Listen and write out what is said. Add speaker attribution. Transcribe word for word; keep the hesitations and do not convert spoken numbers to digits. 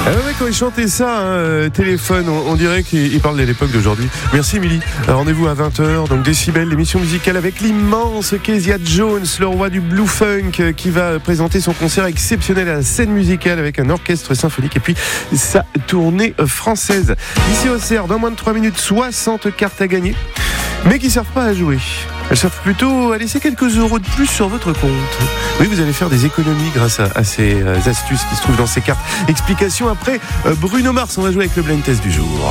Speaker 1: Ah ouais, quand il chantait ça, hein, téléphone, on, on dirait qu'il il parle de l'époque d'aujourd'hui. Merci Émilie. Rendez-vous à vingt heures, donc Décibel, l'émission musicale avec l'immense Kezia Jones, le roi du Blue Funk, qui va présenter son concert exceptionnel à la scène musicale avec un orchestre symphonique et puis sa tournée française. Ici au C E R, dans moins de trois minutes, soixante cartes à gagner, mais qui ne servent pas à jouer. Elles servent plutôt à laisser quelques euros de plus sur votre compte. Oui, vous allez faire des économies grâce à, à ces euh, astuces qui se trouvent dans ces cartes. Explication après euh, Bruno Mars. On va jouer avec le blind test du jour.